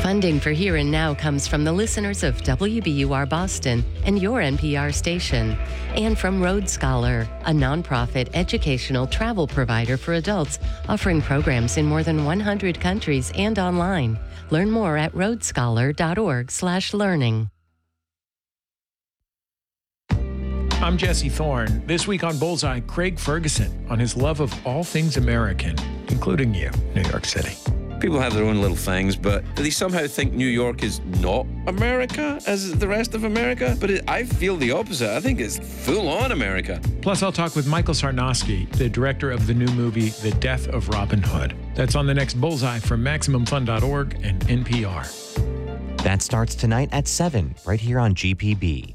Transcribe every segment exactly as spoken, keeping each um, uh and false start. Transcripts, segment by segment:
Funding for Here and Now comes from the listeners of W B U R Boston and your N P R station, and from Road Scholar, a nonprofit educational travel provider for adults offering programs in more than one hundred countries and online. Learn more at road scholar dot org slash learning. I'm Jesse Thorne. This week on Bullseye, Craig Ferguson on his love of all things American, including you, New York City. People have their own little things, but they somehow think New York is not America as the rest of America. But it, I feel the opposite. I think it's full-on America. Plus, I'll talk with Michael Sarnowski, the director of the new movie, The Death of Robin Hood. That's on the next Bullseye from Maximum Fun dot org and N P R. That starts tonight at seven, right here on G P B.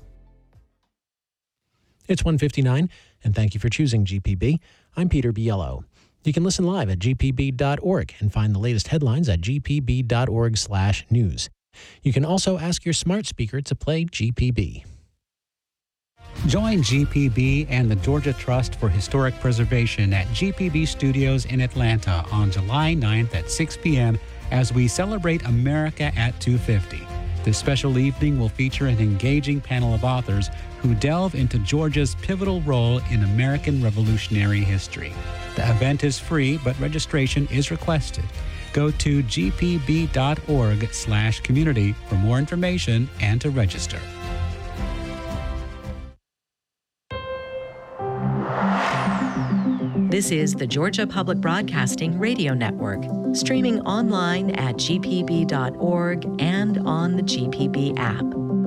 It's one fifty-nine, and thank you for choosing G P B. I'm Peter Biello. You can listen live at G P B dot org and find the latest headlines at G P B dot org slash news. You can also ask your smart speaker to play G P B. Join G P B and the Georgia Trust for Historic Preservation at G P B Studios in Atlanta on July ninth at six p.m. as we celebrate America at two fifty. This special evening will feature an engaging panel of authors who delve into Georgia's pivotal role in American Revolutionary history. The event is free, but registration is requested. Go to G P B dot org slash community for more information and to register. This is the Georgia Public Broadcasting Radio Network, streaming online at G P B dot org and on the G P B app.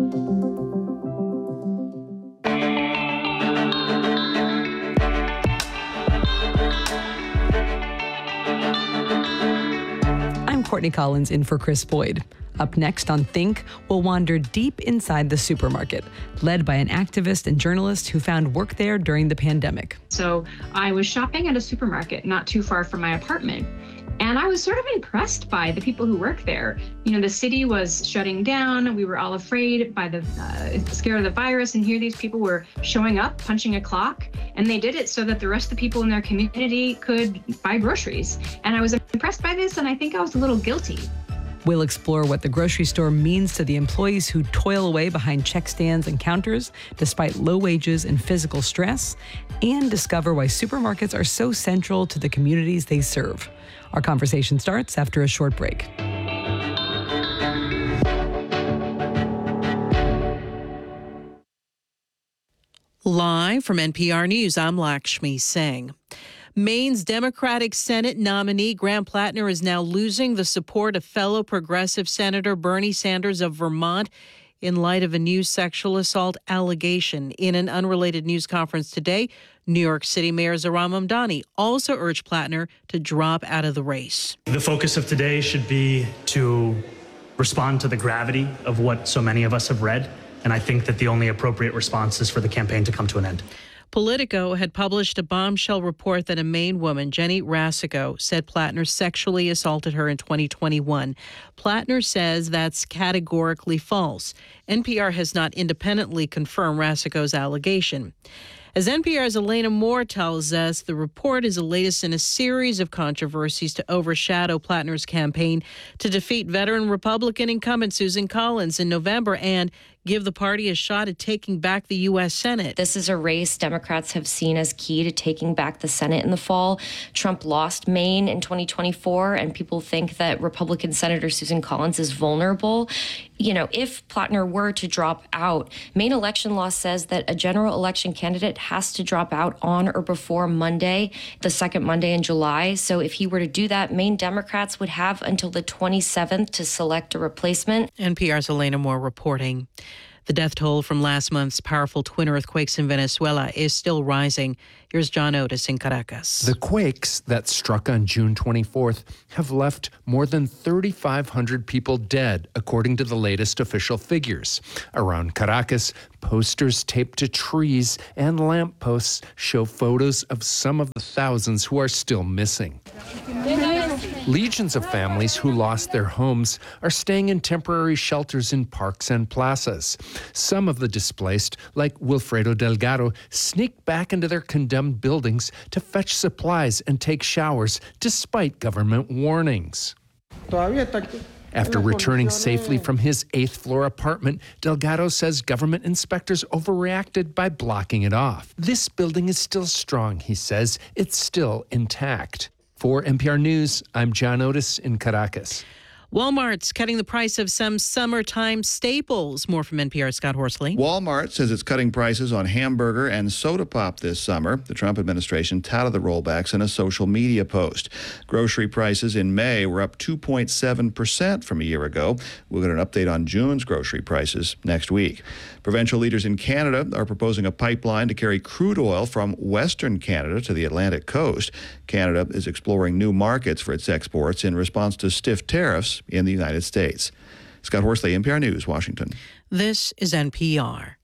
I'm Courtney Collins in for Chris Boyd. Up next on Think, we'll wander deep inside the supermarket, led by an activist and journalist who found work there during the pandemic. So I was shopping at a supermarket not too far from my apartment, and I was sort of impressed by the people who work there. You know, the city was shutting down. We were all afraid by the, uh, scared of the virus, and here these people were showing up, punching a clock, and they did it so that the rest of the people in their community could buy groceries. And I was impressed by this, and I think I was a little guilty. We'll explore what the grocery store means to the employees who toil away behind check stands and counters despite low wages and physical stress, and discover why supermarkets are so central to the communities they serve. Our conversation starts after a short break. Live from N P R News, I'm Lakshmi Singh. Maine's Democratic Senate nominee Graham Plattner is now losing the support of fellow progressive Senator Bernie Sanders of Vermont in light of a new sexual assault allegation. In an unrelated news conference today, New York City Mayor Zohran Mamdani also urged Plattner to drop out of the race. The focus of today should be to respond to the gravity of what so many of us have read, and I think that the only appropriate response is for the campaign to come to an end. Politico had published a bombshell report that a Maine woman, Jenny Rasico, said Plattner sexually assaulted her in twenty twenty-one. Plattner says that's categorically false. N P R has not independently confirmed Rasico's allegation. As N P R's Elena Moore tells us, the report is the latest in a series of controversies to overshadow Plattner's campaign to defeat veteran Republican incumbent Susan Collins in November and give the party a shot at taking back the U S Senate. This is a race Democrats have seen as key to taking back the Senate in the fall. Trump lost Maine in twenty twenty-four, and people think that Republican Senator Susan Collins is vulnerable. You know, if Plattner were to drop out, Maine election law says that a general election candidate has to drop out on or before Monday, the second Monday in July. So if he were to do that, Maine Democrats would have until the twenty-seventh to select a replacement. N P R's Elena Moore reporting. The death toll from last month's powerful twin earthquakes in Venezuela is still rising. Here's John Otis in Caracas. The quakes that struck on June twenty-fourth have left more than thirty-five hundred people dead, according to the latest official figures. Around Caracas, posters taped to trees and lampposts show photos of some of the thousands who are still missing. Legions of families who lost their homes are staying in temporary shelters in parks and plazas. Some of the displaced, like Wilfredo Delgado, sneak back into their condemned buildings to fetch supplies and take showers despite government warnings. After returning safely from his eighth floor apartment, Delgado says government inspectors overreacted by blocking it off. This building is still strong, he says. It's still intact. For N P R News, I'm John Otis in Caracas. Walmart's cutting the price of some summertime staples. More from N P R's Scott Horsley. Walmart says it's cutting prices on hamburger and soda pop this summer. The Trump administration touted the rollbacks in a social media post. Grocery prices in May were up two point seven percent from a year ago. We'll get an update on June's grocery prices next week. Provincial leaders in Canada are proposing a pipeline to carry crude oil from Western Canada to the Atlantic coast. Canada is exploring new markets for its exports in response to stiff tariffs in the United States. Scott Horsley, N P R News, Washington. This is N P R.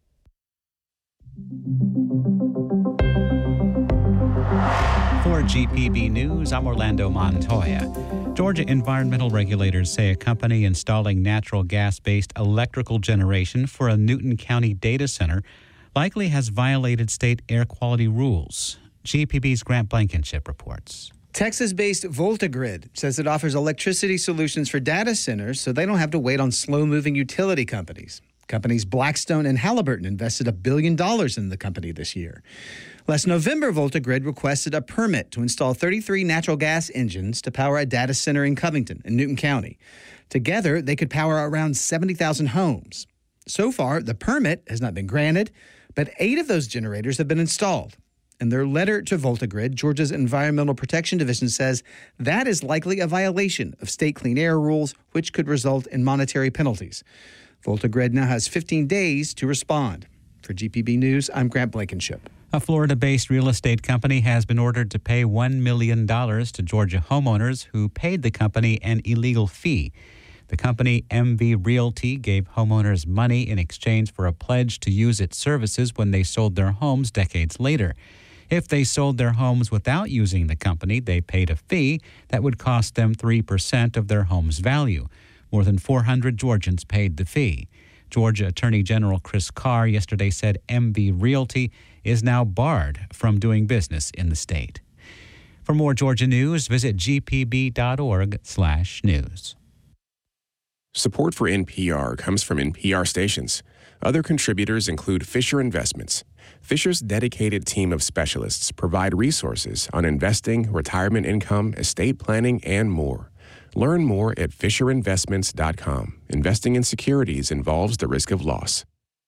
For G P B News, I'm Orlando Montoya. Georgia environmental regulators say a company installing natural gas-based electrical generation for a Newton County data center likely has violated state air quality rules. G P B's Grant Blankenship reports. Texas-based VoltaGrid says it offers electricity solutions for data centers so they don't have to wait on slow-moving utility companies. Companies Blackstone and Halliburton invested a billion dollars in the company this year. Last November, VoltaGrid requested a permit to install thirty-three natural gas engines to power a data center in Covington in Newton County. Together, they could power around seventy thousand homes. So far, the permit has not been granted, but eight of those generators have been installed. In their letter to VoltaGrid, Georgia's Environmental Protection Division says that is likely a violation of state clean air rules, which could result in monetary penalties. VoltaGrid now has fifteen days to respond. For G P B News, I'm Grant Blankenship. A Florida-based real estate company has been ordered to pay one million dollars to Georgia homeowners who paid the company an illegal fee. The company M V Realty gave homeowners money in exchange for a pledge to use its services when they sold their homes decades later. If they sold their homes without using the company, they paid a fee that would cost them three percent of their home's value. More than four hundred Georgians paid the fee. Georgia Attorney General Chris Carr yesterday said M V Realty is now barred from doing business in the state. For more Georgia news, visit g p b dot org slash news. Support for N P R comes from N P R stations. Other contributors include Fisher Investments. Fisher's dedicated team of specialists provide resources on investing, retirement income, estate planning, and more. Learn more at fisher investments dot com. Investing in securities involves the risk of loss.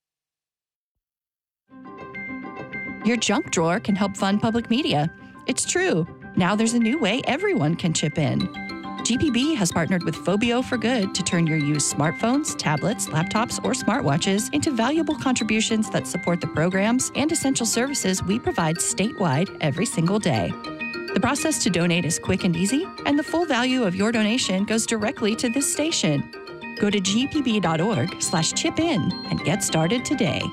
Your junk drawer can help fund public media. It's true. Now there's a new way everyone can chip in. G P B has partnered with Phobio for Good to turn your used smartphones, tablets, laptops, or smartwatches into valuable contributions that support the programs and essential services we provide statewide every single day. The process to donate is quick and easy, and the full value of your donation goes directly to this station. Go to g p b dot org slash chip in and get started today.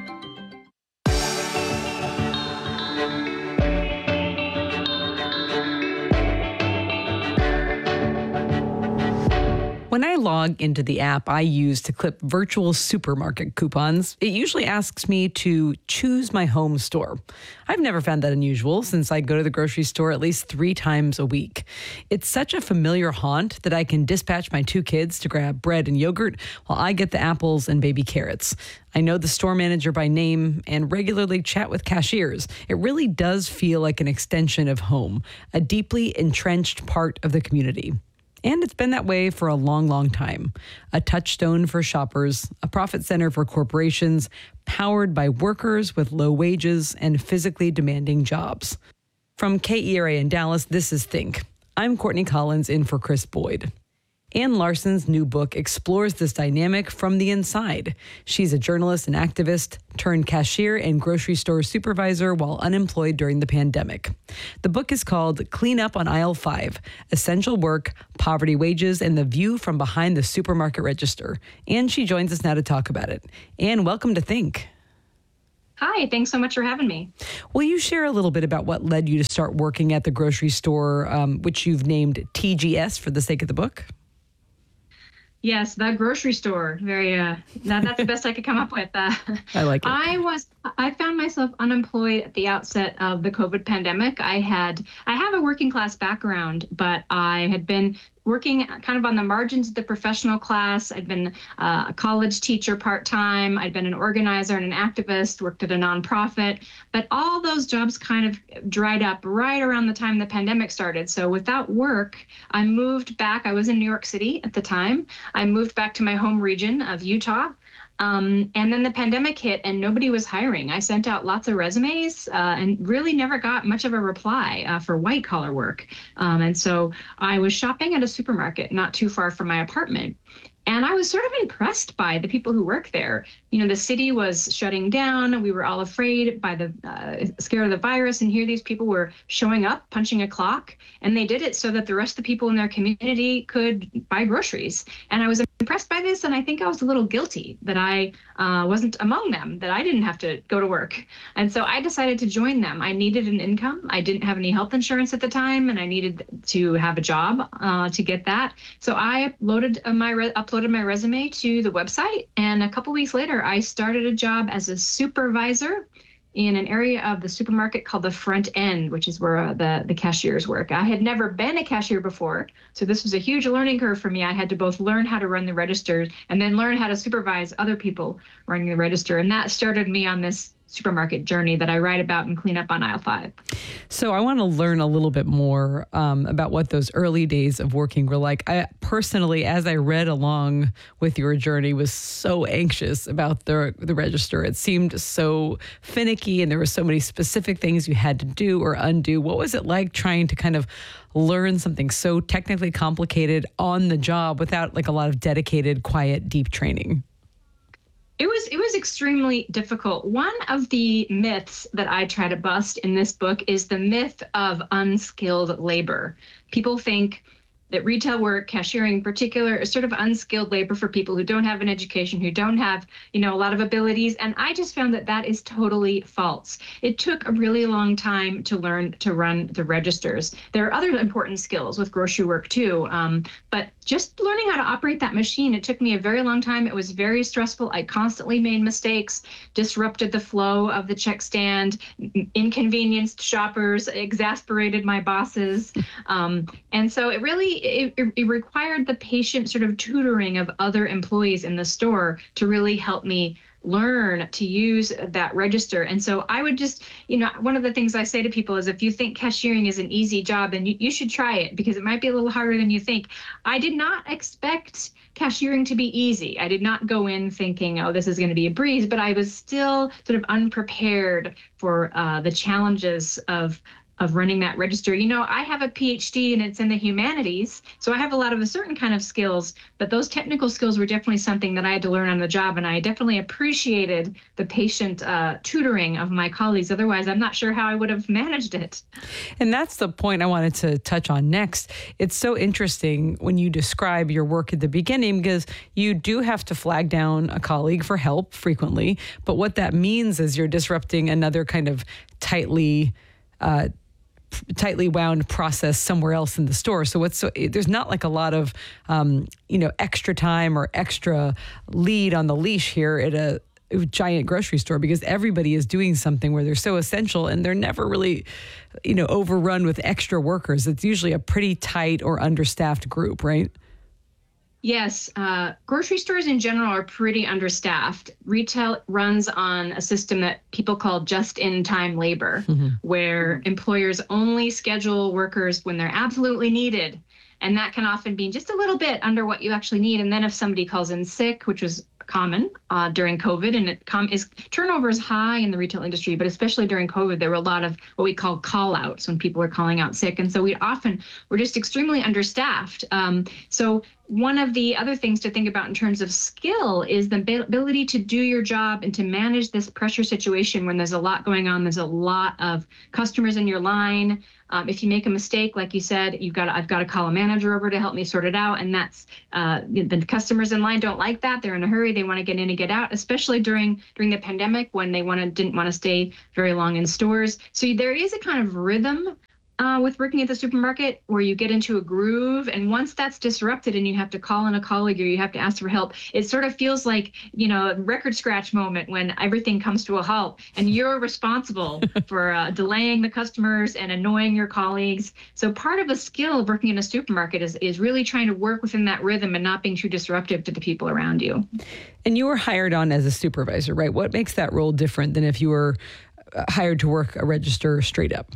When I log into the app I use to clip virtual supermarket coupons, it usually asks me to choose my home store. I've never found that unusual since I go to the grocery store at least three times a week. It's such a familiar haunt that I can dispatch my two kids to grab bread and yogurt while I get the apples and baby carrots. I know the store manager by name and regularly chat with cashiers. It really does feel like an extension of home, a deeply entrenched part of the community. And it's been that way for a long, long time. A touchstone for shoppers, a profit center for corporations, powered by workers with low wages and physically demanding jobs. From K E R A in Dallas, this is Think. I'm Courtney Collins in for Chris Boyd. Ann Larson's new book explores this dynamic from the inside. She's a journalist and activist, turned cashier and grocery store supervisor while unemployed during the pandemic. The book is called Clean Up on Aisle five, Essential Work, Poverty Wages, and the View from Behind the Supermarket Register. And she joins us now to talk about it. Ann, welcome to Think. Hi, thanks so much for having me. Will you share a little bit about what led you to start working at the grocery store, um, which you've named T G S for the sake of the book? Yes, that grocery store. Very, uh, that, that's the best I could come up with. Uh, I like it. I was, I found myself unemployed at the outset of the COVID pandemic. I had, I have a working class background, but I had been working kind of on the margins of the professional class. I'd been uh, a college teacher part-time. I'd been an organizer and an activist, worked at a nonprofit, but all those jobs kind of dried up right around the time the pandemic started. So without work, I moved back. I was in New York City at the time. I moved back to my home region of Utah. Um, and then the pandemic hit and nobody was hiring. I sent out lots of resumes uh, and really never got much of a reply uh, for white collar work. Um, and so I was shopping at a supermarket not too far from my apartment. And I was sort of impressed by the people who work there. You know, the city was shutting down. We were all afraid by the uh, scared of the virus. And here these people were showing up, punching a clock. And they did it so that the rest of the people in their community could buy groceries. And I was impressed by this. And I think I was a little guilty that I uh, wasn't among them, that I didn't have to go to work. And so I decided to join them. I needed an income. I didn't have any health insurance at the time, and I needed to have a job uh, to get that. So I uploaded my re- uploaded my resume to the website. And a couple weeks later, I started a job as a supervisor in an area of the supermarket called the front end, which is where uh, the, the cashiers work. I had never been a cashier before, so this was a huge learning curve for me. I had to both learn how to run the register and then learn how to supervise other people running the register. And that started me on this supermarket journey that I write about and clean up on aisle five. So I want to learn a little bit more um, about what those early days of working were like. I personally, as I read along with your journey, was so anxious about the the register. It seemed so finicky, and there were so many specific things you had to do or undo. What was it like trying to kind of learn something so technically complicated on the job without like a lot of dedicated, quiet, deep training? It was it was extremely difficult. One of the myths that I try to bust in this book is the myth of unskilled labor. People think that retail work, cashiering in particular, is sort of unskilled labor for people who don't have an education, who don't have, you know, a lot of abilities. And I just found that that is totally false. It took a really long time to learn to run the registers. There are other important skills with grocery work too, um, but just learning how to operate that machine, it took me a very long time. It was very stressful. I constantly made mistakes, disrupted the flow of the check stand, inconvenienced shoppers, exasperated my bosses. Um, and so it really, it, it required the patient sort of tutoring of other employees in the store to really help me learn to use that register. And so I would just, you know, one of the things I say to people is if you think cashiering is an easy job, then you, you should try it because it might be a little harder than you think. I did not expect cashiering to be easy. I did not go in thinking, oh, this is going to be a breeze, but I was still sort of unprepared for uh, the challenges of of running that register. You know, I have a P H D and it's in the humanities, so I have a lot of a certain kind of skills, but those technical skills were definitely something that I had to learn on the job, and I definitely appreciated the patient uh, tutoring of my colleagues. Otherwise, I'm not sure how I would have managed it. And that's the point I wanted to touch on next. It's so interesting when you describe your work at the beginning because you do have to flag down a colleague for help frequently, but what that means is you're disrupting another kind of tightly uh, tightly wound process somewhere else in the store. So what's so there's not like a lot of um, you know extra time or extra lead on the leash here at a giant grocery store because everybody is doing something where they're so essential and they're never really you know overrun with extra workers. It's usually a pretty tight or understaffed group, right? Yes, uh, grocery stores in general are pretty understaffed. Retail runs on a system that people call just-in-time labor, mm-hmm. where employers only schedule workers when they're absolutely needed. And that can often be just a little bit under what you actually need. And then if somebody calls in sick, which was common uh, during COVID, and it com- is turnover is high in the retail industry, but especially during COVID, there were a lot of what we call call outs when people were calling out sick. And so we often were just extremely understaffed. Um, so one of the other things to think about in terms of skill is the ability to do your job and to manage this pressure situation when there's a lot going on. There's a lot of customers in your line. Um, if you make a mistake, like you said, you've got to, I've got to call a manager over to help me sort it out. And that's uh, the customers in line don't like that. They're in a hurry. They want to get in and get out, especially during during the pandemic when they want to didn't want to stay very long in stores. So there is a kind of rhythm uh, with working at the supermarket where you get into a groove. And once that's disrupted and you have to call in a colleague or you have to ask for help, it sort of feels like, you know, a record scratch moment when everything comes to a halt and you're responsible for uh, delaying the customers and annoying your colleagues. So part of a skill of working in a supermarket is, is really trying to work within that rhythm and not being too disruptive to the people around you. And you were hired on as a supervisor, right? What makes that role different than if you were hired to work a register straight up?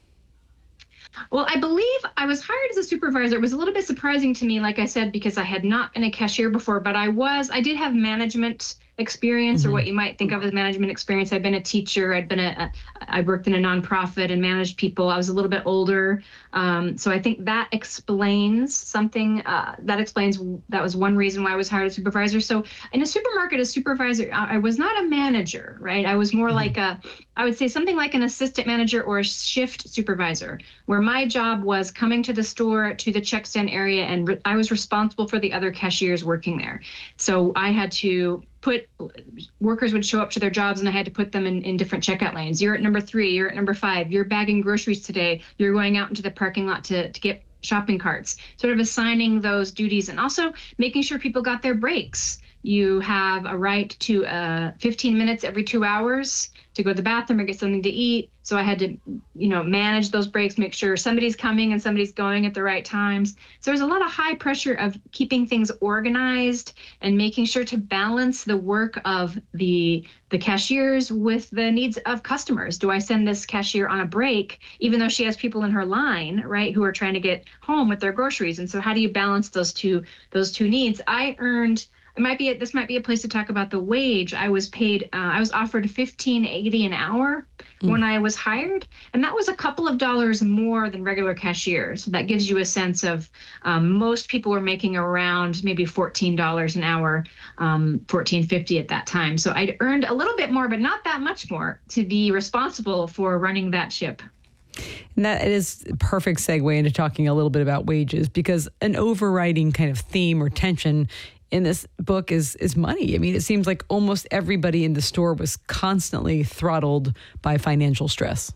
Well, I believe I was hired as a supervisor. It was a little bit surprising to me, like I said, because I had not been a cashier before, but I was, I did have management experience mm-hmm. or what you might think of as management experience. I'd been a teacher. I'd been a, a I worked in a nonprofit and managed people. I was a little bit older. Um, so I think that explains something, uh, that explains, that was one reason why I was hired as a supervisor. So in a supermarket, a supervisor, I, I was not a manager, right? I was more mm-hmm. like a, I would say something like an assistant manager or a shift supervisor, where my job was coming to the store, to the check stand area, and re- I was responsible for the other cashiers working there. So I had to put, workers would show up to their jobs and I had to put them in, in different checkout lanes. You're at number three, you're at number five, you're bagging groceries today, you're going out into the parking lot to, to get shopping carts, sort of assigning those duties and also making sure people got their breaks. You have a right to uh, fifteen minutes every two hours to go to the bathroom or get something to eat. So I had to, you know, manage those breaks, make sure somebody's coming and somebody's going at the right times. So there's a lot of high pressure of keeping things organized and making sure to balance the work of the the cashiers with the needs of customers. Do I send this cashier on a break, even though she has people in her line, right, who are trying to get home with their groceries? And so how do you balance those two those two needs? I earned It might be a, this might be a place to talk about the wage. I was paid. Uh, I was offered fifteen eighty an hour mm. when I was hired, and that was a couple of dollars more than regular cashiers. So that gives you a sense of um, most people were making around maybe fourteen dollars an hour, um, fourteen fifty at that time. So I'd earned a little bit more, but not that much more to be responsible for running that ship. And that is a perfect segue into talking a little bit about wages, because an overriding kind of theme or tension in this book is is money. I mean, it seems like almost everybody in the store was constantly throttled by financial stress.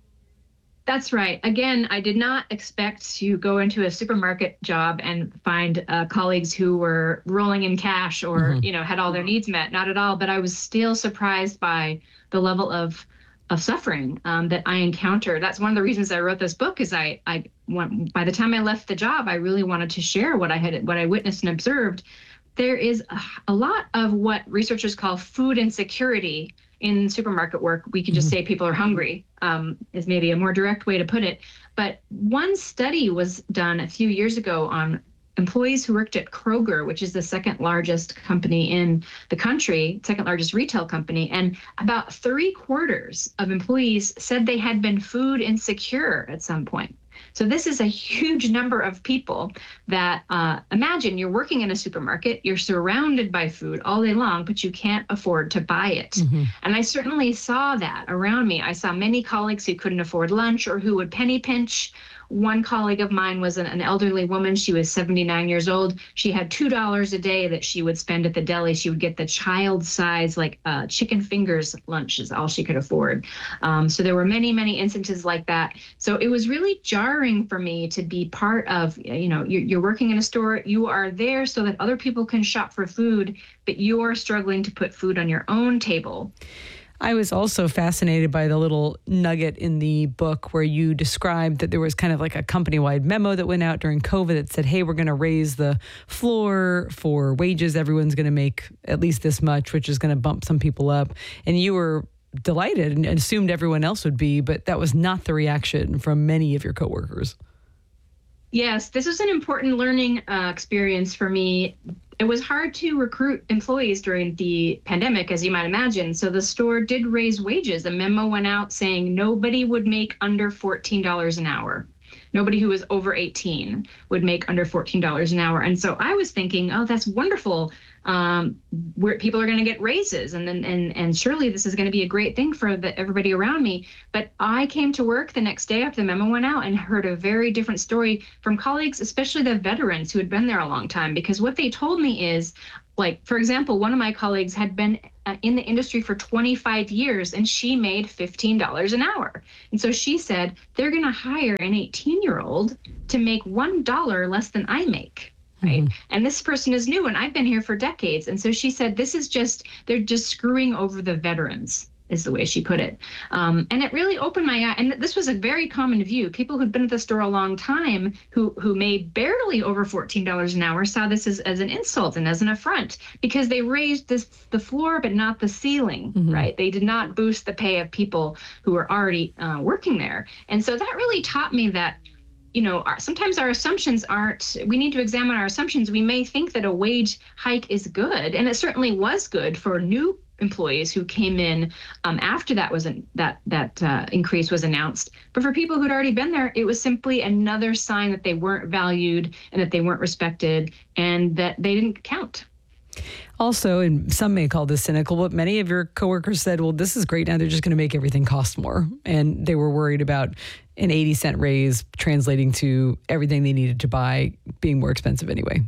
That's right. Again, I did not expect to go into a supermarket job and find uh, colleagues who were rolling in cash or, mm-hmm. you know, had all their needs met. Not at all. But I was still surprised by the level of of suffering um, that I encountered. That's one of the reasons I wrote this book. Is I I want, by the time I left the job, I really wanted to share what I had what I witnessed and observed. There is a, a lot of what researchers call food insecurity in supermarket work. We can just mm-hmm. say people are hungry, um, is maybe a more direct way to put it. But one study was done a few years ago on employees who worked at Kroger, which is the second largest company in the country, second largest retail company. And about three quarters of employees said they had been food insecure at some point. So this is a huge number of people that uh, imagine you're working in a supermarket, you're surrounded by food all day long, but you can't afford to buy it. Mm-hmm. And I certainly saw that around me. I saw many colleagues who couldn't afford lunch or who would penny pinch. One colleague of mine was an, an elderly woman. She was seventy-nine years old. She had two dollars a day that she would spend at the deli. She would get the child size, like uh, chicken fingers lunch is all she could afford. Um, so there were many, many instances like that. So it was really jarring for me to be part of, you know, you're, you're working in a store, you are there so that other people can shop for food, but you're struggling to put food on your own table. I was also fascinated by the little nugget in the book where you described that there was kind of like a company-wide memo that went out during COVID that said, hey, we're going to raise the floor for wages. Everyone's going to make at least this much, which is going to bump some people up. And you were delighted and assumed everyone else would be, but that was not the reaction from many of your coworkers. Yes, this was an important learning uh, experience for me. It was hard to recruit employees during the pandemic, as you might imagine. So the store did raise wages. A memo went out saying nobody would make under fourteen dollars an hour. Nobody who was over eighteen would make under fourteen dollars an hour. And so I was thinking, oh, that's wonderful. Um, where people are going to get raises, and then and and surely this is going to be a great thing for the, everybody around me. But I came to work the next day after the memo went out and heard a very different story from colleagues, especially the veterans who had been there a long time. Because what they told me is, like, for example, one of my colleagues had been uh, in the industry for twenty-five years, and she made fifteen dollars an hour. And so she said, they're going to hire an eighteen-year-old to make one dollar less than I make. Right. Mm-hmm. And this person is new, and I've been here for decades. And so she said, this is just, they're just screwing over the veterans, is the way she put it. Um, and it really opened my eye. And this was a very common view. People who'd been at the store a long time who who made barely over fourteen dollars an hour saw this as, as an insult and as an affront, because they raised this the floor but not the ceiling, mm-hmm. right? They did not boost the pay of people who were already uh, working there. And so that really taught me that, you know, our, sometimes our assumptions aren't, we need to examine our assumptions. We may think that a wage hike is good, and it certainly was good for new employees who came in um, after that was an, that that uh, increase was announced. But for people who'd already been there, it was simply another sign that they weren't valued and that they weren't respected and that they didn't count. Also, and some may call this cynical, but many of your coworkers said, well, this is great. Now they're just going to make everything cost more. And they were worried about an eighty cent raise translating to everything they needed to buy being more expensive anyway.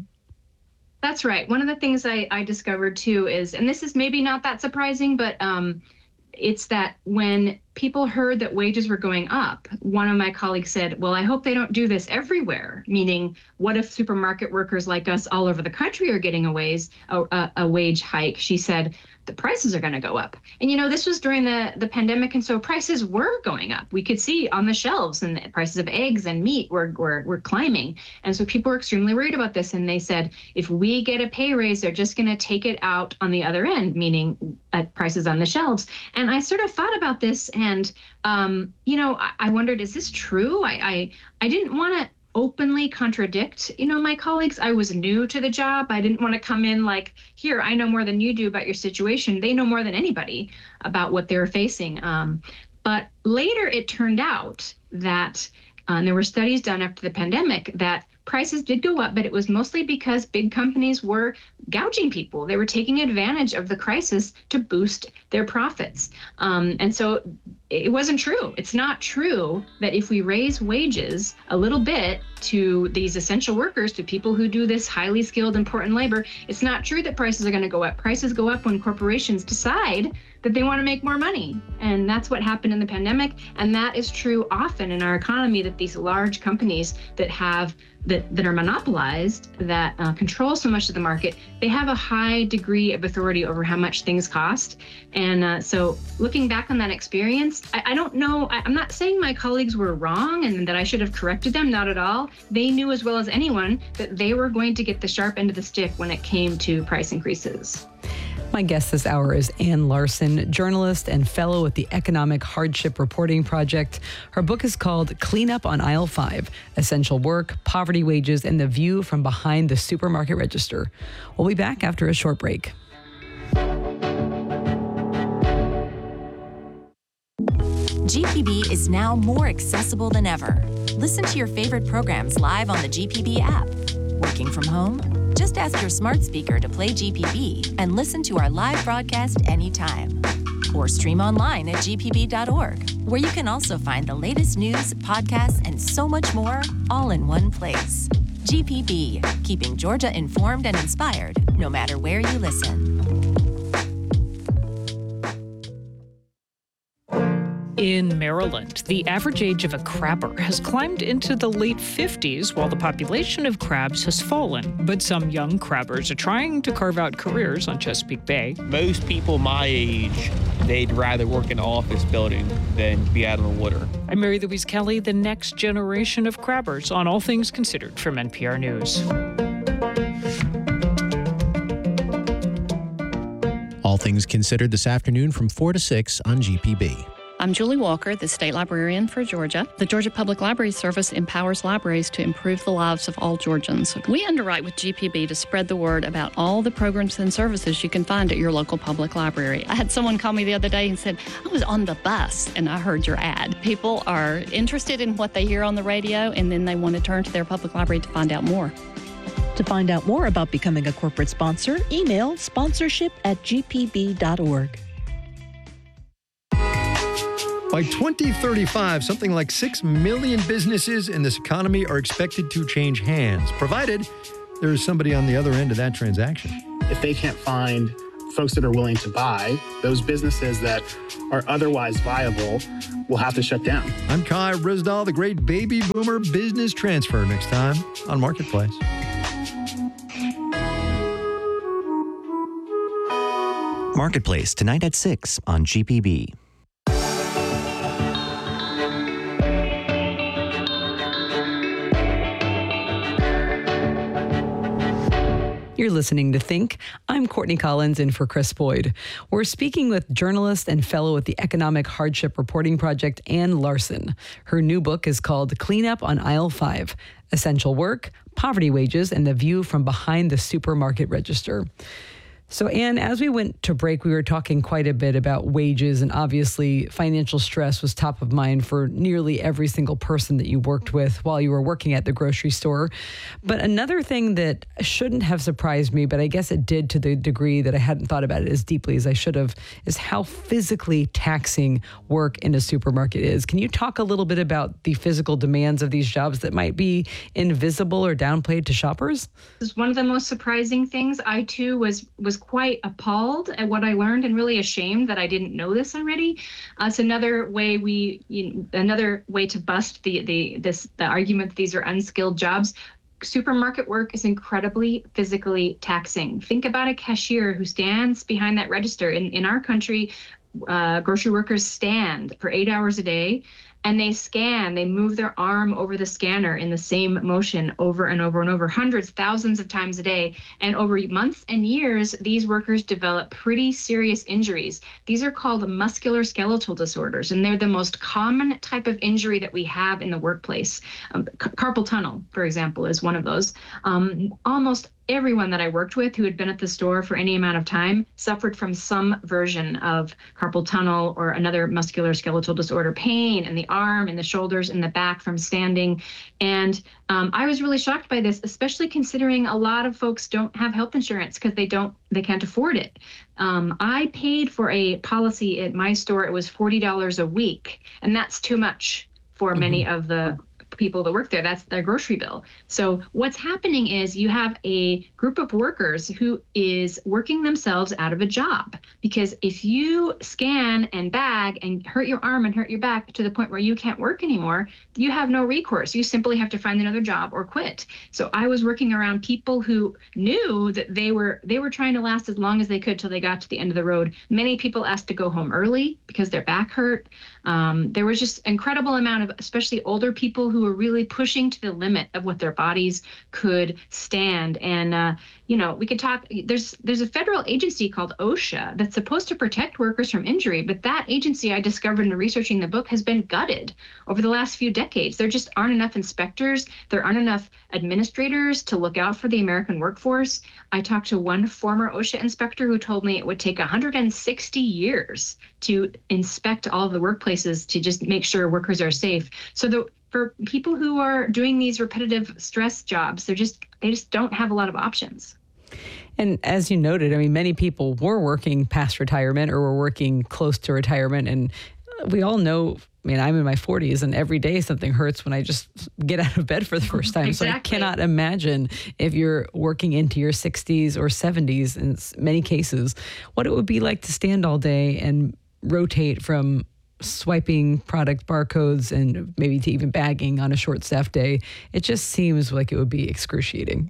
That's right. One of the things I, I discovered too is, and this is maybe not that surprising, but um, it's that when people heard that wages were going up, one of my colleagues said, well, I hope they don't do this everywhere, meaning what if supermarket workers like us all over the country are getting a wage, a, a, a wage hike? She said, the prices are going to go up. And, you know, this was during the, the pandemic, and so prices were going up. We could see on the shelves, and the prices of eggs and meat were, were, were climbing. And so people were extremely worried about this. And they said, if we get a pay raise, they're just going to take it out on the other end, meaning at prices on the shelves. And I sort of thought about this, and, um, you know, I, I wondered, is this true? I, I, I didn't want to openly contradict, you know, my colleagues. I was new to the job. I didn't want to come in like, here, I know more than you do about your situation. They know more than anybody about what they're facing. Um, but later it turned out that, uh, and there were studies done after the pandemic, that prices did go up, but it was mostly because big companies were gouging people. They were taking advantage of the crisis to boost their profits. Um, and so it wasn't true. It's not true that if we raise wages a little bit to these essential workers, to people who do this highly skilled, important labor, it's not true that prices are going to go up. Prices go up when corporations decide that they want to make more money. And that's what happened in the pandemic. And that is true often in our economy, that these large companies that have that, that are monopolized, that uh, control so much of the market, they have a high degree of authority over how much things cost. And uh, so looking back on that experience, I, I don't know, I, I'm not saying my colleagues were wrong and that I should have corrected them, not at all. They knew as well as anyone that they were going to get the sharp end of the stick when it came to price increases. My guest this hour is Ann Larson, journalist and fellow at the Economic Hardship Reporting Project. Her book is called Clean Up on Aisle five, Essential Work, Poverty Wages, and the View from Behind the Supermarket Register. We'll be back after a short break. G P B is now more accessible than ever. Listen to your favorite programs live on the G P B app. Working from home? Just ask your smart speaker to play G P B and listen to our live broadcast anytime. Or stream online at G P B dot org, where you can also find the latest news, podcasts, and so much more, all in one place. G P B, keeping Georgia informed and inspired, no matter where you listen. In Maryland, the average age of a crabber has climbed into the late fifties while the population of crabs has fallen. But some young crabbers are trying to carve out careers on Chesapeake Bay. Most people my age, they'd rather work in an office building than be out on the water. I'm Mary Louise Kelly, the next generation of crabbers on All Things Considered from N P R News. All Things Considered this afternoon from four to six on G P B. I'm Julie Walker, the state librarian for Georgia. The Georgia Public Library Service empowers libraries to improve the lives of all Georgians. We underwrite with G P B to spread the word about all the programs and services you can find at your local public library. I had someone call me the other day and said, I was on the bus and I heard your ad. People are interested in what they hear on the radio, and then they want to turn to their public library to find out more. To find out more about becoming a corporate sponsor, email sponsorship at g p b dot org. By twenty thirty-five, something like six million businesses in this economy are expected to change hands, provided there is somebody on the other end of that transaction. If they can't find folks that are willing to buy, those businesses that are otherwise viable will have to shut down. I'm Kai Risdahl, the great baby boomer business transfer, next time on Marketplace. Marketplace, tonight at six on G P B. You're listening to Think. I'm Courtney Collins in for Chris Boyd. We're speaking with journalist and fellow at the Economic Hardship Reporting Project, Ann Larson. Her new book is called Cleanup on Aisle five, Essential Work, Poverty Wages, and the View from Behind the Supermarket Register. So, Ann, as we went to break, we were talking quite a bit about wages, and obviously financial stress was top of mind for nearly every single person that you worked with while you were working at the grocery store. But another thing that shouldn't have surprised me, but I guess it did to the degree that I hadn't thought about it as deeply as I should have, is how physically taxing work in a supermarket is. Can you talk a little bit about the physical demands of these jobs that might be invisible or downplayed to shoppers? This is one of the most surprising things. I, too, was was quite appalled at what I learned and really ashamed that I didn't know this already. Uh, it's another way we, you know, another way to bust the the this the argument that these are unskilled jobs. Supermarket work is incredibly physically taxing. Think about a cashier who stands behind that register. In in our country, uh, grocery workers stand for eight hours a day. And they scan, they move their arm over the scanner in the same motion over and over and over, hundreds, thousands of times a day. And over months and years, these workers develop pretty serious injuries. These are called musculoskeletal disorders, and they're the most common type of injury that we have in the workplace. Um, carpal tunnel, for example, is one of those. Um, almost everyone that I worked with who had been at the store for any amount of time suffered from some version of carpal tunnel or another musculoskeletal disorder, pain in the arm, in the shoulders, in the back from standing. And um, I was really shocked by this, especially considering a lot of folks don't have health insurance because they don't, they can't afford it. Um, I paid for a policy at my store. It was forty dollars a week, and that's too much for mm-hmm. many of the people that work there. That's their grocery bill. So what's happening is you have a group of workers who is working themselves out of a job, because if you scan and bag and hurt your arm and hurt your back to the point where you can't work anymore, you have no recourse. You simply have to find another job or quit. So I was working around people who knew that they were they were trying to last as long as they could till they got to the end of the road. Many people asked to go home early because their back hurt. Um, there was just incredible amount of, especially older people, who were really pushing to the limit of what their bodies could stand. And, uh, you know, we could talk, there's there's a federal agency called OSHA that's supposed to protect workers from injury, but that agency, I discovered in researching the book, has been gutted over the last few decades. There just aren't enough inspectors. There aren't enough administrators to look out for the American workforce. I talked to one former OSHA inspector who told me it would take one hundred sixty years to inspect all of the workplaces to just make sure workers are safe. So the for people who are doing these repetitive stress jobs, they're just they just don't have a lot of options. And as you noted, I mean, many people were working past retirement or were working close to retirement. And we all know, I mean, I'm in my forties and every day something hurts when I just get out of bed for the first time. Exactly. So I cannot imagine if you're working into your sixties or seventies in many cases, what it would be like to stand all day and rotate from swiping product barcodes and maybe to even bagging on a short staff day. It just seems like it would be excruciating.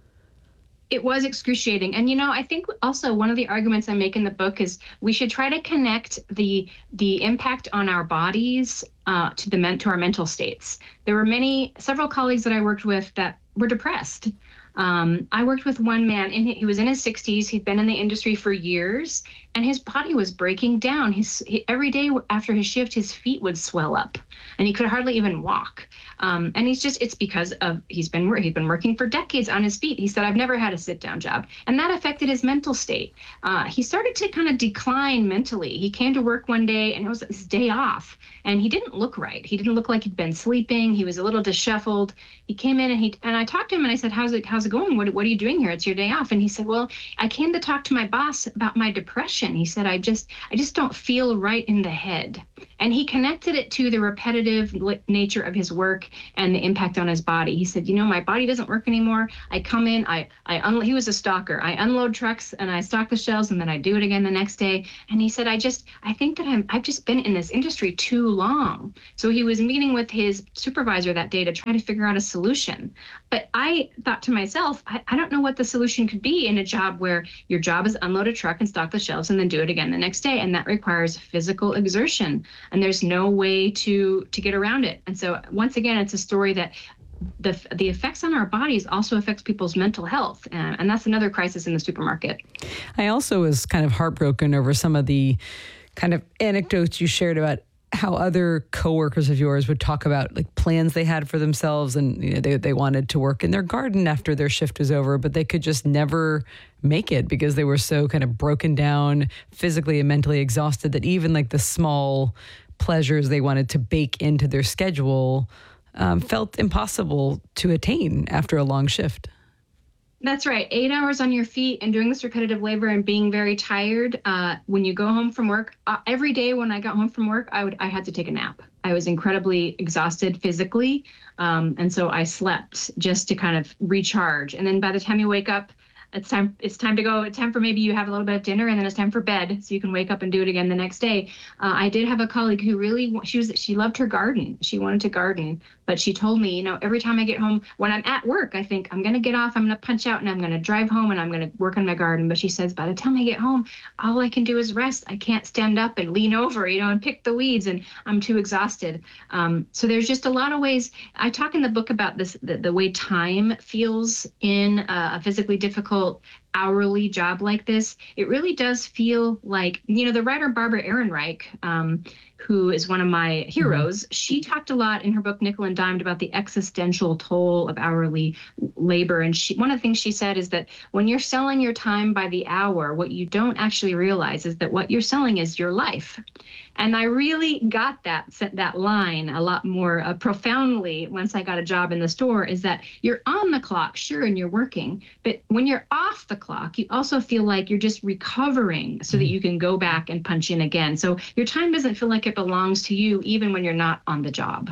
It was excruciating. And, you know, I think also one of the arguments I make in the book is we should try to connect the the impact on our bodies uh, to the men- to our mental states. There were many, several colleagues that I worked with that were depressed. Um, I worked with one man, and he was in his sixties. He'd been in the industry for years, and his body was breaking down. His he, every day after his shift, his feet would swell up, and he could hardly even walk. Um, and he's just, it's because of, he's been, he's been working for decades on his feet. He said, I've never had a sit down job. And that affected his mental state. Uh, he started to kind of decline mentally. He came to work one day and it was his day off, and he didn't look right. He didn't look like he'd been sleeping. He was a little disheveled. He came in and he, and I talked to him and I said, how's it, how's it going? What, what are you doing here? It's your day off. And he said, well, I came to talk to my boss about my depression. He said, I just, I just don't feel right in the head. And he connected it to the repetitive nature of his work and the impact on his body. He said, you know, my body doesn't work anymore. I come in, I, I un- he was a stalker. I unload trucks and I stock the shelves and then I do it again the next day. And he said, I just, I think that I'm, I've just been in this industry too long. So he was meeting with his supervisor that day to try to figure out a solution. But I thought to myself, I, I don't know what the solution could be in a job where your job is unload a truck and stock the shelves and then do it again the next day. And that requires physical exertion. And there's no way to to get around it. And so once again, it's a story that the the effects on our bodies also affects people's mental health. And, and that's another crisis in the supermarket. I also was kind of heartbroken over some of the kind of anecdotes you shared about how other coworkers of yours would talk about like plans they had for themselves, and you know, they they wanted to work in their garden after their shift was over, but they could just never make it because they were so kind of broken down, physically and mentally exhausted, that even like the small pleasures they wanted to bake into their schedule um, felt impossible to attain after a long shift. That's right. Eight hours on your feet and doing this repetitive labor and being very tired. Uh, when you go home from work, uh, every day when I got home from work, I would I had to take a nap. I was incredibly exhausted physically, um, and so I slept just to kind of recharge. And then by the time you wake up, it's time. It's time to go. It's time for maybe you have a little bit of dinner, and then it's time for bed, so you can wake up and do it again the next day. Uh, I did have a colleague who really she was she loved her garden. She wanted to garden, but she told me, you know, every time I get home, when I'm at work, I think I'm going to get off, I'm going to punch out, and I'm going to drive home, and I'm going to work on my garden. But she says, by the time I get home, all I can do is rest. I can't stand up and lean over, you know, and pick the weeds, and I'm too exhausted. Um, so there's just a lot of ways. I talk in the book about this, the, the way time feels in a physically difficult hourly job like this. It really does feel like, you know, the writer Barbara Ehrenreich, um, who is one of my heroes, mm-hmm. she talked a lot in her book Nickel and Dimed about the existential toll of hourly labor. And she, one of the things she said is that when you're selling your time by the hour, what you don't actually realize is that what you're selling is your life. And I really got that that line a lot more uh, profoundly once I got a job in the store, is that you're on the clock, sure, and you're working. But when you're off the clock, you also feel like you're just recovering so that you can go back and punch in again. So your time doesn't feel like it belongs to you, even when you're not on the job.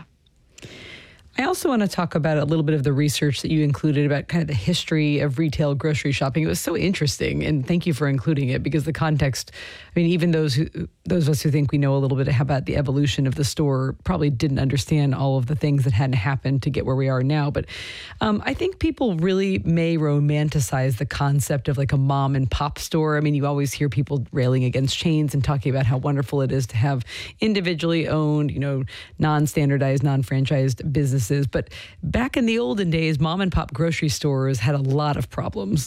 I also want to talk about a little bit of the research that you included about kind of the history of retail grocery shopping. It was so interesting, and thank you for including it, because the context, I mean, even those who, those of us who think we know a little bit about the evolution of the store probably didn't understand all of the things that hadn't happened to get where we are now. But um, I think people really may romanticize the concept of like a mom and pop store. I mean, you always hear people railing against chains and talking about how wonderful it is to have individually owned, you know, non-standardized, non-franchised businesses. But back in the olden days, mom and pop grocery stores had a lot of problems.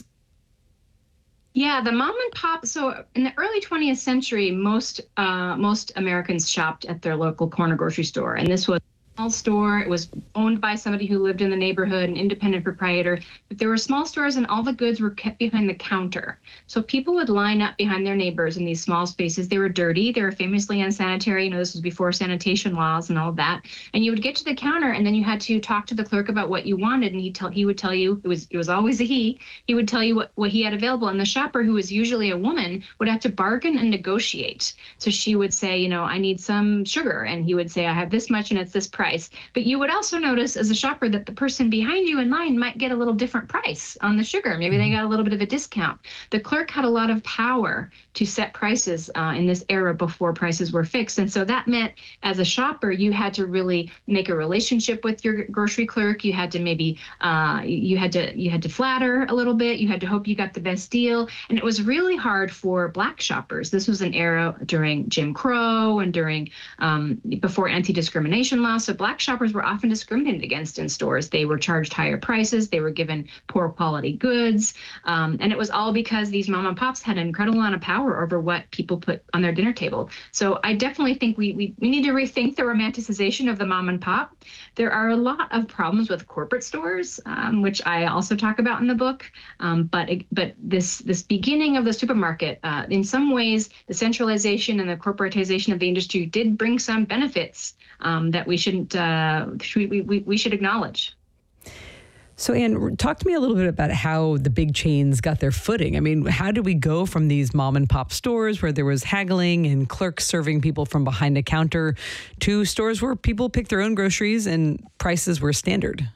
Yeah, the mom and pop. So in the early twentieth century, most uh, most Americans shopped at their local corner grocery store. And this was a small store. It was owned by somebody who lived in the neighborhood, an independent proprietor. But there were small stores and all the goods were kept behind the counter. So people would line up behind their neighbors in these small spaces. They were dirty. They were famously unsanitary. You know, this was before sanitation laws and all of that. And you would get to the counter and then you had to talk to the clerk about what you wanted. And he tell he would tell you, it was it was always a he, he would tell you what, what he had available. And the shopper, who was usually a woman, would have to bargain and negotiate. So she would say, you know, I need some sugar. And he would say, I have this much and it's this price. But you would also notice as a shopper that the person behind you in line might get a little different price on the sugar. Maybe they got a little bit of a discount. The clerk had a lot of power to set prices uh, in this era before prices were fixed. And so that meant as a shopper, you had to really make a relationship with your grocery clerk. You had to maybe, uh, you had to, you had to flatter a little bit. You had to hope you got the best deal. And it was really hard for Black shoppers. This was an era during Jim Crow and during, um, before anti-discrimination laws. So Black shoppers were often discriminated against in stores. They were charged higher prices. They were given poor quality goods. Um, and it was all because these mom and pops had an incredible amount of power over what people put on their dinner table. So I definitely think we, we, we need to rethink the romanticization of the mom and pop. There are a lot of problems with corporate stores, um, which I also talk about in the book. Um, but but this, this beginning of the supermarket, uh, in some ways, the centralization and the corporatization of the industry did bring some benefits um, that we shouldn't, uh, we, we, we should acknowledge. So, Ann, talk to me a little bit about how the big chains got their footing. I mean, how did we go from these mom and pop stores where there was haggling and clerks serving people from behind a counter to stores where people picked their own groceries and prices were standard?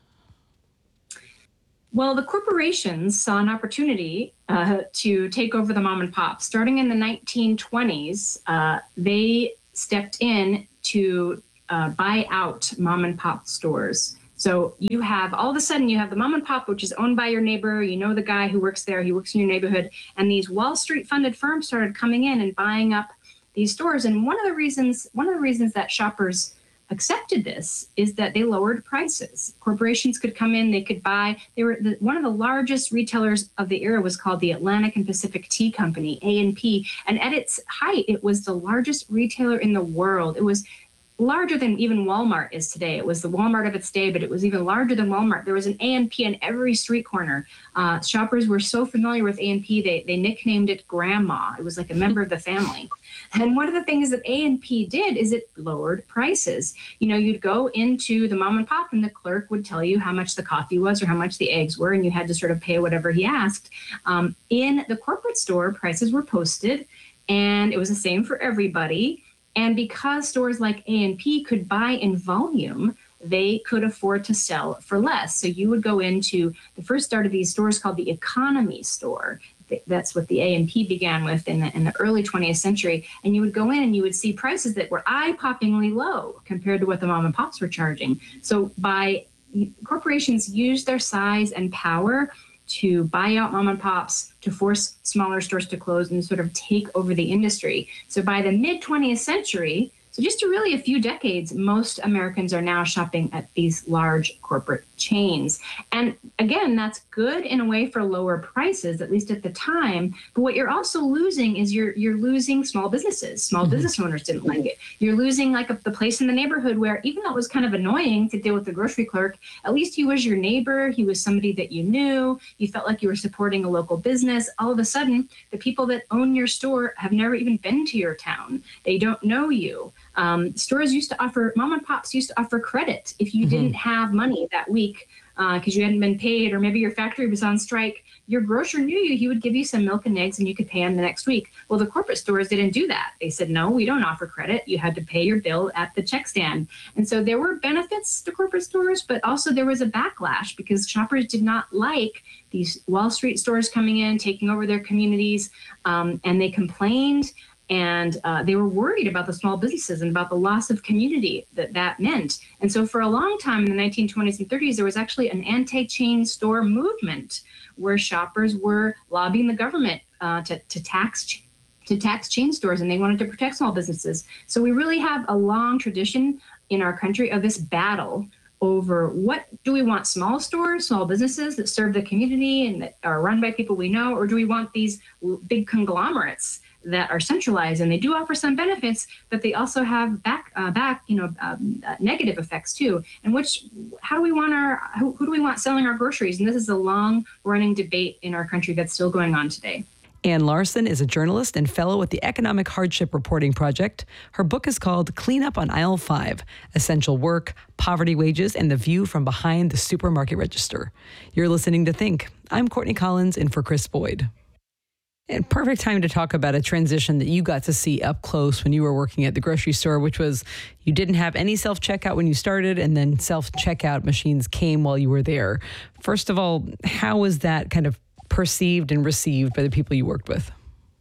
Well, the corporations saw an opportunity uh, to take over the mom and pop. Starting in the nineteen twenties, uh, they stepped in to uh, buy out mom and pop stores. So you have, all of a sudden, you have the mom and pop, which is owned by your neighbor. You know the guy who works there. He works in your neighborhood. And these Wall Street funded firms started coming in and buying up these stores. And one of the reasons, one of the reasons that shoppers accepted this is that they lowered prices. Corporations could come in, they could buy. They were the, one of the largest retailers of the era was called the Atlantic and Pacific Tea Company, A and P. And at its height, it was the largest retailer in the world. It was larger than even Walmart is today. It was the Walmart of its day, but it was even larger than Walmart. There was an A and P in every street corner. Uh, shoppers were so familiar with A and P, they, they nicknamed it Grandma. It was like a member of the family. And one of the things that A and P did is it lowered prices. You know, you'd go into the mom and pop and the clerk would tell you how much the coffee was or how much the eggs were, and you had to sort of pay whatever he asked. Um, in the corporate store, prices were posted, and it was the same for everybody. And because stores like A and P could buy in volume, they could afford to sell for less. So you would go into the first start of these stores called the economy store. That's what the A and P began with in the, in the early twentieth century. And you would go in and you would see prices that were eye-poppingly low compared to what the mom and pops were charging. So by corporations use their size and power to buy out mom and pops, to force smaller stores to close and sort of take over the industry. So by the mid twentieth century, so just really a few decades, most Americans are now shopping at these large corporate chains. And again, that's good in a way for lower prices, at least at the time. But what you're also losing is you're you're losing small businesses. Small mm-hmm. business owners didn't like it. You're losing like a, the place in the neighborhood where, even though it was kind of annoying to deal with the grocery clerk, at least he was your neighbor. He was somebody that you knew. You felt like you were supporting a local business. All of a sudden, the people that own your store have never even been to your town. They don't know you. Um, stores used to offer, mom and pops used to offer credit if you mm-hmm. didn't have money that week because uh, you hadn't been paid, or maybe your factory was on strike. Your grocer knew you. He would give you some milk and eggs and you could pay him the next week. Well, the corporate stores didn't do that. They said, no, we don't offer credit. You had to pay your bill at the check stand. And so there were benefits to corporate stores, but also there was a backlash because shoppers did not like these Wall Street stores coming in, taking over their communities, um, and they complained. And uh, they were worried about the small businesses and about the loss of community that that meant. And so for a long time in the nineteen twenties and thirties, there was actually an anti-chain store movement where shoppers were lobbying the government uh, to, to tax to tax chain stores, and they wanted to protect small businesses. So we really have a long tradition in our country of this battle over what do we want, small stores, small businesses that serve the community and that are run by people we know, or do we want these big conglomerates that are centralized? And they do offer some benefits, but they also have back, uh, back, you know, um, uh, negative effects too. And which, how do we want our, who, who do we want selling our groceries? And this is a long-running debate in our country that's still going on today. Ann Larson is a journalist and fellow at the Economic Hardship Reporting Project. Her book is called Clean Up on Aisle five, Essential Work, Poverty Wages, and the View from Behind the Supermarket Register. You're listening to Think. I'm Courtney Collins in for Chris Boyd. And perfect time to talk about a transition that you got to see up close when you were working at the grocery store, which was you didn't have any self-checkout when you started, and then self-checkout machines came while you were there. First of all, how was that kind of perceived and received by the people you worked with?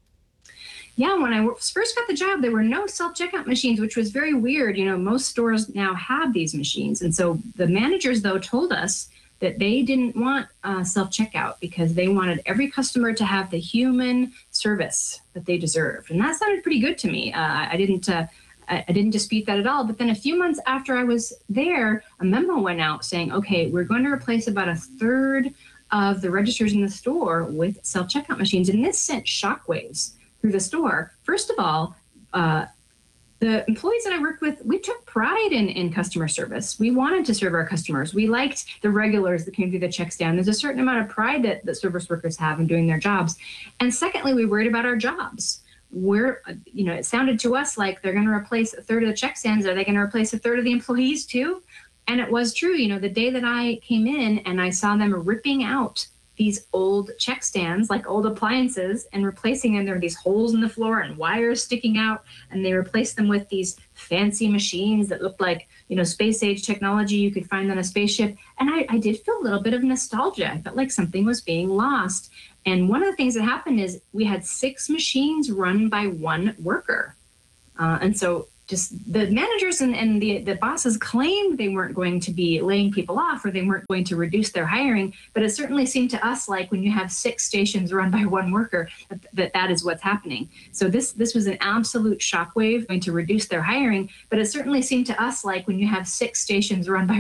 Yeah, when I first got the job, there were no self-checkout machines, which was very weird. You know, most stores now have these machines. And so the managers, though, told us that they didn't want uh, self-checkout because they wanted every customer to have the human service that they deserved. And that sounded pretty good to me. Uh, I didn't uh, I didn't dispute that at all. But then a few months after I was there, a memo went out saying, okay, we're going to replace about a third of the registers in the store with self-checkout machines. And this sent shockwaves through the store. First of all, uh, the employees that I worked with, we took pride in, in customer service. We wanted to serve our customers. We liked the regulars that came through the check stand. There's a certain amount of pride that, that service workers have in doing their jobs. And secondly, we worried about our jobs. We're, you know, it sounded to us like they're going to replace a third of the check stands. Are they going to replace a third of the employees too? And it was true. You know, the day that I came in and I saw them ripping out these old check stands, like old appliances, and replacing them. There were these holes in the floor and wires sticking out, and they replaced them with these fancy machines that looked like, you know, space age technology you could find on a spaceship. And I, I did feel a little bit of nostalgia. I felt like something was being lost. And one of the things that happened is we had six machines run by one worker. Uh, and so just the managers and, and the, the bosses claimed they weren't going to be laying people off or they weren't going to reduce their hiring. But it certainly seemed to us like when you have six stations run by one worker, that that, that is what's happening. So this, this was an absolute shockwave going to reduce their hiring. But it certainly seemed to us like when you have six stations run by